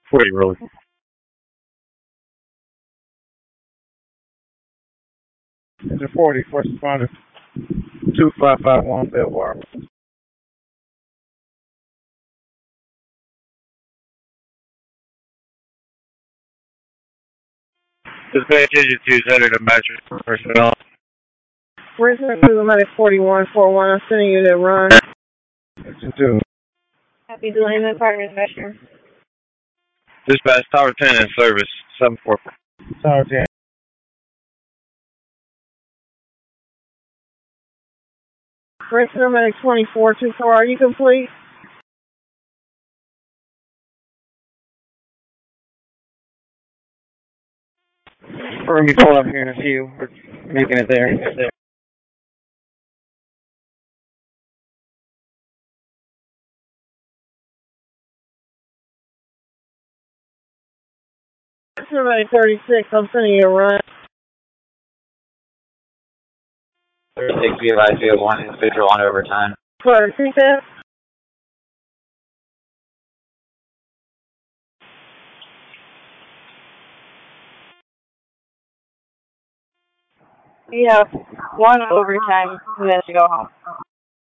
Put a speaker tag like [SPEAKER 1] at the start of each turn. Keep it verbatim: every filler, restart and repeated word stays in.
[SPEAKER 1] forty really. The forty, first responder, two five five one Bellwire. Dispatch engine two, Center to Mattress personnel.
[SPEAKER 2] Resident to the forty-one forty-one, I'm sending you to run.
[SPEAKER 1] Engine two.
[SPEAKER 2] Happy Delayment Partners, Measure.
[SPEAKER 1] Dispatch Tower ten in service, seven four four. Tower ten.
[SPEAKER 2] Resident twenty-four twenty-four, are you complete?
[SPEAKER 3] We're going to be pulled up here in a few. We're making it there.
[SPEAKER 2] Resident thirty-six, I'm sending you a run.
[SPEAKER 3] thirty-six, we advise we have one individual on overtime.
[SPEAKER 2] Sorry, repeat that? Yeah, one overtime, and then to go home.